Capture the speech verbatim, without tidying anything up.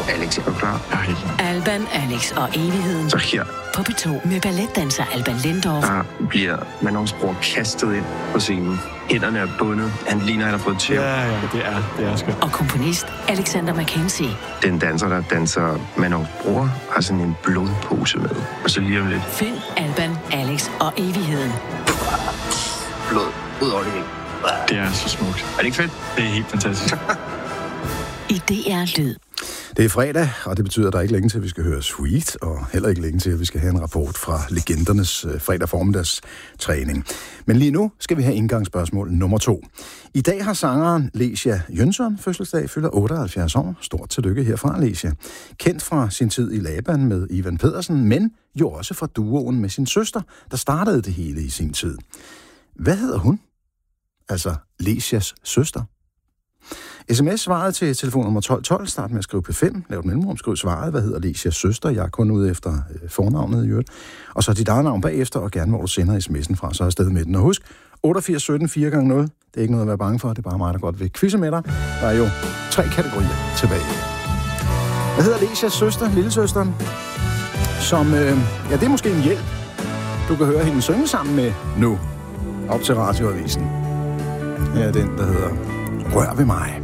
Alex, er du klar? Ja. Alban, Alex og evigheden. Så her. På P to med balletdanser Alban Lindorff. Der bliver Manons bror kastet ind på scenen. Hænderne er bundet. Han ligner, han har fået tæv. Ja, ja, det er, det er skønt. Og komponist Alexander McKenzie. Den danser, der danser Manons bror, har sådan en blodpose med. Og så lige om lidt. Find Alban, Alex og evigheden. Blod ud over det hele. Det er så smukt. Er det ikke fedt? Det er helt fantastisk. I D R Lyd. Det er fredag, og det betyder, at der er ikke længe til, at vi skal høre Sweet, og heller ikke længe til, at vi skal have en rapport fra legendernes øh, fredag formiddags træning. Men lige nu skal vi have indgangsspørgsmål nummer to. I dag har sangeren Lecia Jønsson fødselsdag, fylder otteoghalvfjerds år. Stort tillykke herfra, Lecia. Kendt fra sin tid i Laban med Ivan Pedersen, men jo også fra duoen med sin søster, der startede det hele i sin tid. Hvad hedder hun? Altså Lecias søster. sms-svaret til telefonnummer tolv tolv, start med at skrive P fem, lav et mellemrum, skriv svaret, hvad hedder Lecias søster, jeg er kun ude efter øh, fornavnet i øvrigt, og så dit eget navn bagefter, og gerne hvor du sender sms'en fra, så er afsted med den. Og husk, otteogfirs sytten fire gange nul, det er ikke noget at være bange for, det er bare mig, der godt vil quizze med dig. Der er jo tre kategorier tilbage. Hvad hedder Lecias søster, lillesøsteren, som, øh, ja, det er måske en hjælp, du kan høre hende synge sammen med nu, op til radioavisen. Ja, den, der hedder Rør ved mig.